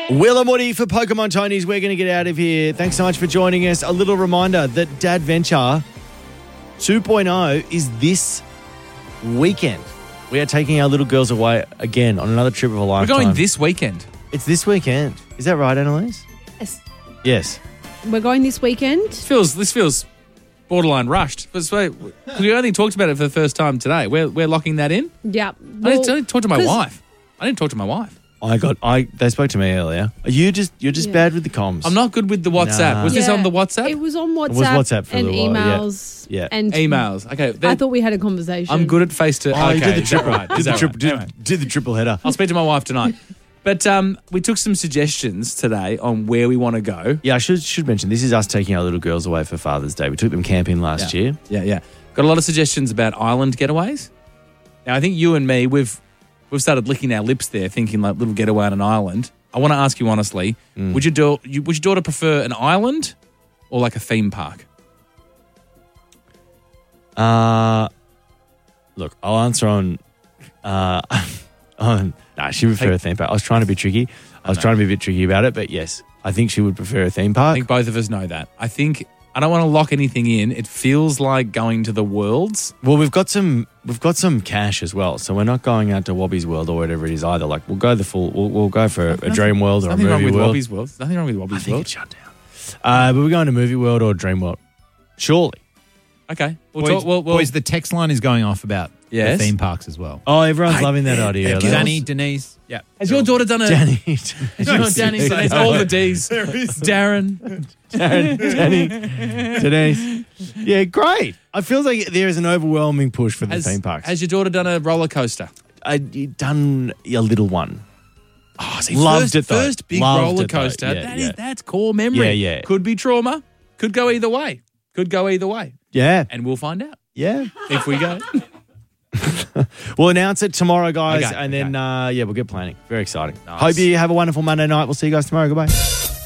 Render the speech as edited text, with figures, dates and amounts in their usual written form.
Will and Woody for Pokemon Tonys. We're going to get out of here. Thanks so much for joining us. A little reminder that Dadventure 2.0 is this weekend. We are taking our little girls away again on another trip of a We're lifetime. going this weekend. It's this weekend. Is that right, Annalise? Yes. Yes. We're going this weekend. This feels borderline rushed. But we only talked about it for the first time today. We're locking that in. Yeah. I didn't talk to my wife. They spoke to me earlier. You're just bad with the comms. I'm not good with the WhatsApp. Nah. Was this on the WhatsApp? It was on WhatsApp. It was WhatsApp for a and little while, emails. yeah. And Emails. Okay. I thought we had a conversation. I'm good at face to. Oh, okay, you did the is that triple. right? Did Is the that triple. right? Anyway. Did the triple header. I'll speak to my wife tonight. But we took some suggestions today on where we want to go. Yeah, I should mention, this is us taking our little girls away for Father's Day. We took them camping last year. Yeah. Got a lot of suggestions about island getaways. Now, I think you and me, we've started licking our lips there, thinking like little getaway on an island. I want to ask you honestly, would your daughter prefer an island or like a theme park? Look, I'll answer on she would prefer a theme park. I was trying to be tricky. I was trying to be a bit tricky about it, but yes, I think she would prefer a theme I park. think both of us know that. I don't want to lock anything in. It feels like going to the Worlds. Well, we've got some cash as well, so we're not going out to Wobby's World or whatever it is either. Like we'll go we'll go for a Dream World or a Nothing wrong Movie with World. Wobby's World. Nothing wrong with I Wobby's think World. it's shut down. But we're going to Movie World or Dream World. Surely. Okay. Boys, the text line is going off about Yes. the theme parks as well. Oh, everyone's loving that idea. Danny, Denise. Yeah. Has your daughter done a... Danny. No, Danny. It's all the Ds. Darren. Denise. Yeah, great. It feels like there is an overwhelming push for the theme parks. Has your daughter done a roller coaster? I've done a little one. Oh, Loved it, though. First big Loved roller it, though. coaster. Yeah. That's core memory. Yeah. Could be trauma. Could go either way. Yeah. And we'll find out Yeah. if we go. We'll announce it tomorrow, guys, Okay, and then we'll get planning. Very exciting. Nice. Hope you have a wonderful Monday night. We'll see you guys tomorrow. Goodbye.